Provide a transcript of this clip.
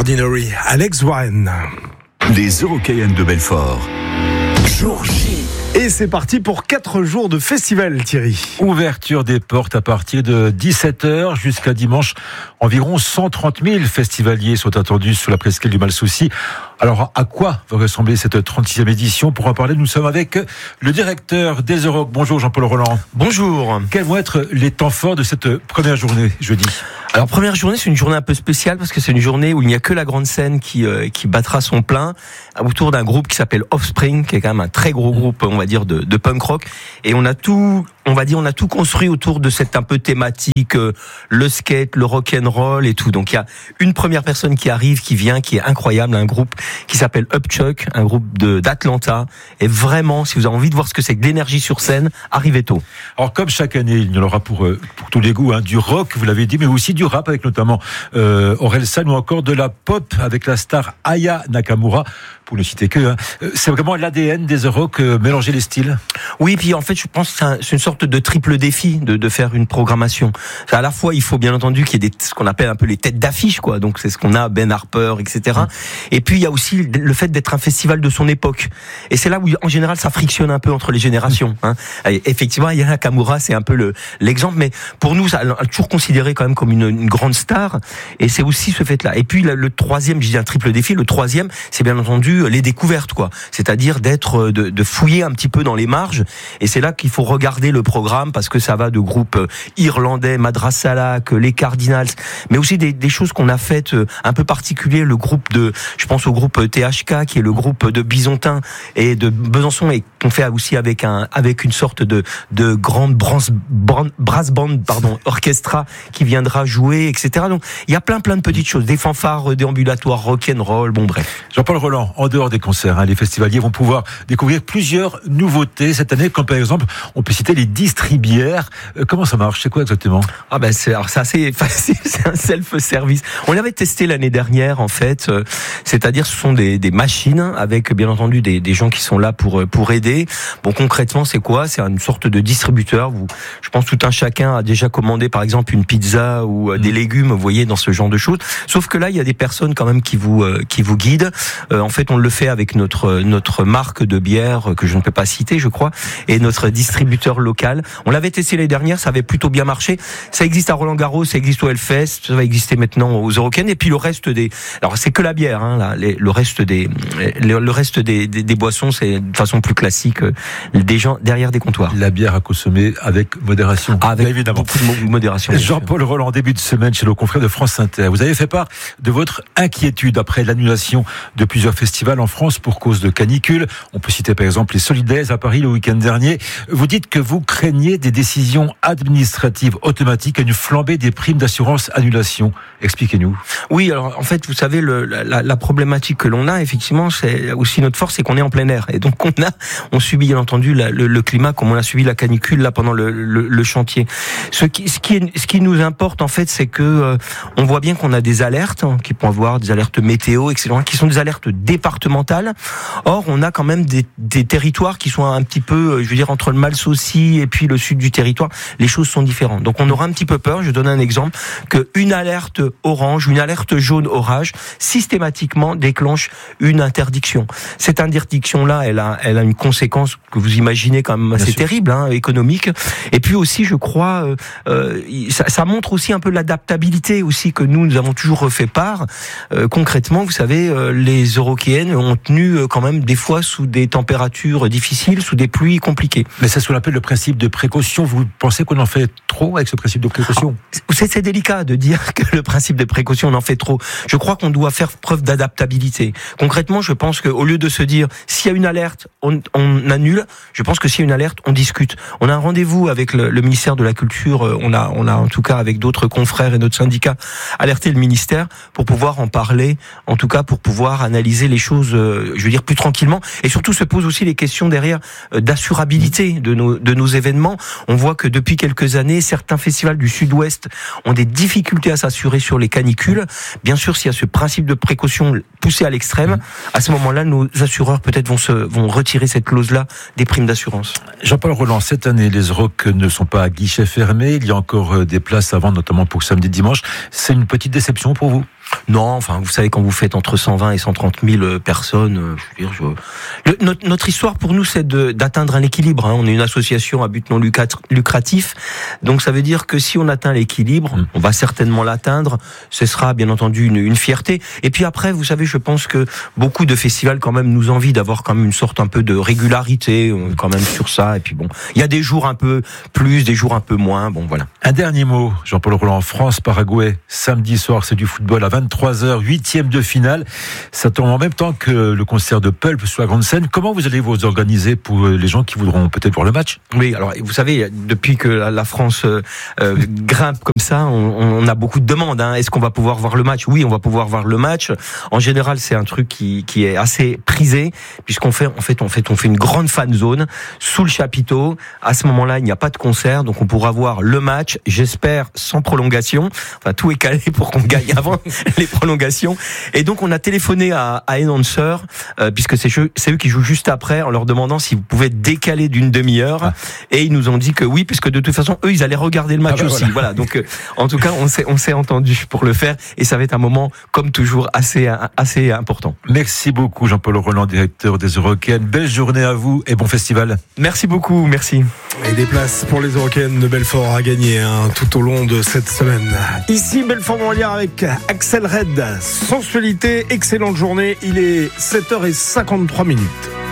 Ordinary, Alex Warren. Les Eurocayennes de Belfort. Jour J. Et c'est parti pour 4 jours de festival, Thierry. Ouverture des portes à partir de 17h jusqu'à dimanche. Environ 130 000 festivaliers sont attendus sous la presqu'île du Malsouci. Alors, à quoi va ressembler cette 36e édition? Pour en parler, nous sommes avec le directeur des Euroc. Bonjour Jean-Paul Roland. Bonjour. Quels vont être les temps forts de cette première journée, jeudi? Alors, première journée, c'est une journée un peu spéciale parce que c'est une journée où il n'y a que la grande scène qui battra son plein autour d'un groupe qui s'appelle Offspring, qui est quand même un très gros groupe, on va dire, de punk rock. Et on a tout construit autour de cette un peu thématique, le skate, le rock and roll et tout. Donc, il y a une première personne qui arrive, qui vient, qui est incroyable, un groupe qui s'appelle Upchuck, un groupe d'Atlanta. Et vraiment, si vous avez envie de voir ce que c'est que l'énergie sur scène, arrivez tôt. Alors, comme chaque année, il y en aura pour tous les goûts, du rock, vous l'avez dit, mais aussi du rap avec notamment Orelsan, ou encore de la pop avec la star Aya Nakamura, pour ne citer que. C'est vraiment l'ADN des Euroc, mélanger les styles. Oui, puis en fait, je pense que c'est une sorte de triple défi de faire une programmation. À la fois, il faut bien entendu qu'il y ait ce qu'on appelle un peu les têtes d'affiche, quoi. Donc c'est ce qu'on a, Ben Harper, etc. Et puis il y a aussi le fait d'être un festival de son époque. Et c'est là où en général ça frictionne un peu entre les générations. Et effectivement, Aya Nakamura, c'est un peu l'exemple, mais pour nous, ça a toujours considéré quand même comme une grande star. Et c'est aussi ce fait-là. Et puis le troisième, je dis un triple défi. Le troisième, c'est bien entendu les découvertes, quoi. C'est-à-dire de fouiller un petit peu dans les marges. Et c'est là qu'il faut regarder le programme parce que ça va de groupes irlandais, Madras Salak, les Cardinals, mais aussi des choses qu'on a faites un peu particulier. Le groupe je pense au groupe THK qui est le groupe de Bisontin et de Besançon et qu'on fait aussi avec une sorte de grande brass band, orchestra qui viendra jouer, etc. Donc il y a plein de petites choses, des fanfares déambulatoires, rock and roll, bon bref. Jean-Paul Roland, en dehors des concerts, les festivaliers vont pouvoir découvrir plusieurs nouveautés cette année, comme par exemple, on peut citer les distribières. Comment ça marche? C'est quoi exactement? C'est assez facile, c'est un self-service. On l'avait testé l'année dernière, en fait. C'est-à-dire, ce sont des machines avec, bien entendu, des gens qui sont là pour aider. Bon, concrètement, c'est quoi? C'est une sorte de distributeur. Je pense tout un chacun a déjà commandé, par exemple, une pizza ou des légumes, vous voyez, dans ce genre de choses. Sauf que là, il y a des personnes quand même qui vous guident. En fait, on le fait avec notre marque de bière que je ne peux pas citer, je crois, et notre distributeur local. On l'avait testé l'année dernière, ça avait plutôt bien marché. Ça existe à Roland-Garros, ça existe au Hellfest, ça va exister maintenant aux Eurocaines. Et puis le reste alors c'est que la bière, là. Le reste des boissons, c'est de façon plus classique, des gens derrière des comptoirs. La bière à consommer avec modération. Avec évidemment beaucoup de modération. Jean-Paul Roland, début de semaine chez nos confrères de France Inter. Vous avez fait part de votre inquiétude après l'annulation de plusieurs festivals en France pour cause de canicule. On peut citer par exemple les Solidaires à Paris le week-end dernier. Vous dites que vous craignez des décisions administratives automatiques et une flambée des primes d'assurance annulation. Expliquez-nous. Oui, alors en fait, vous savez, la problématique que l'on a, effectivement, c'est aussi notre force, c'est qu'on est en plein air. Et donc on subit bien entendu le climat comme on a subi la canicule là pendant le chantier. Ce qui nous importe en fait, c'est que on voit bien qu'on a des alertes qui peuvent avoir des alertes météo, etc., qui sont des alertes départementales. Or, on a quand même des territoires qui sont un petit peu, je veux dire, entre le Malsouci et puis le sud du territoire, les choses sont différentes. Donc on aura un petit peu peur, je donne un exemple, qu'une alerte orange, une alerte jaune orage, systématiquement déclenche une interdiction. Cette interdiction-là, elle a une conséquence que vous imaginez quand même assez terrible, économique. Et puis aussi, je crois, ça montre aussi un peu l'adaptabilité aussi que nous avons toujours fait part. Concrètement, vous savez, les Eurocayennes ont tenu quand même des fois sous des températures difficiles, sous des pluies compliquées. Mais c'est ce qu'on appelle le principe de précaution. Vous pensez qu'on en fait trop avec ce principe de précaution? C'est délicat de dire que le principe de précaution, on en fait trop. Je crois qu'on doit faire preuve d'adaptabilité. Concrètement, je pense qu'au lieu de se dire s'il y a une alerte, on annule, je pense que s'il y a une alerte, on discute. On a un rendez-vous avec le ministère de la Culture, on a en tout cas avec d'autres confrères et notre syndicat alerté le ministère pour pouvoir en parler, en tout cas pour pouvoir analyser les choses, je veux dire, plus tranquillement. Et surtout se pose aussi les questions derrière d'assurabilité de nos événements. On voit que depuis quelques années, certains festivals du Sud-Ouest ont des difficultés à s'assurer sur les canicules. Bien sûr, s'il y a ce principe de précaution poussé à l'extrême, à ce moment-là, nos assureurs peut-être vont retirer cette clause-là des primes d'assurance. Jean-Paul Roland, cette année, les Euroc ne sont pas à guichet fermé. Il y a encore des places à vendre, notamment pour samedi, dimanche. C'est une petite déception pour vous? Non, enfin, vous savez, quand vous faites entre 120 et 130 000 personnes, notre histoire pour nous, c'est d'atteindre un équilibre. On est une association à but non lucratif, donc ça veut dire que si on atteint l'équilibre, on va certainement l'atteindre. Ce sera bien entendu une fierté. Et puis après, vous savez, je pense que beaucoup de festivals quand même nous envient d'avoir quand même une sorte un peu de régularité quand même sur ça. Et puis bon, il y a des jours un peu plus, des jours un peu moins. Bon, voilà. Un dernier mot, Jean-Paul Roland. France, Paraguay, samedi soir, c'est du football à 23h, 8e de finale. Ça tombe en même temps que le concert de Pulp sur la grande scène. Comment vous allez vous organiser pour les gens qui voudront peut-être voir le match? Oui, alors vous savez, depuis que la France grimpe comme ça, on a beaucoup de demandes. Est-ce qu'on va pouvoir voir le match? Oui, on va pouvoir voir le match. En général, c'est un truc qui est assez prisé, puisqu'on fait une grande fan zone sous le chapiteau. À ce moment-là, il n'y a pas de concert, donc on pourra voir le match, j'espère, sans prolongation. Enfin, tout est calé pour qu'on gagne avant les prolongations. Et donc, on a téléphoné à Enhancer, puisque c'est eux qui jouent juste après, en leur demandant si vous pouvez décaler d'une demi-heure. Et ils nous ont dit que oui, puisque de toute façon, eux, ils allaient regarder le match aussi. Voilà. Donc, en tout cas, on s'est entendu pour le faire, et ça va être un moment, comme toujours, assez important. Merci beaucoup, Jean-Paul Roland, directeur des Eurocaines. Belle journée à vous et bon festival. Merci beaucoup, merci. Et des places pour les Eurocaines de Belfort à gagner tout au long de cette semaine. Ici, Belfort-Montbéliard avec Axel Red. Sensualité, excellente journée. Il est 7h53.